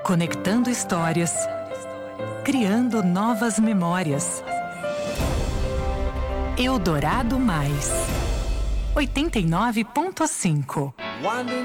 Conectando histórias, criando novas memórias. Eldorado Mais 89.5.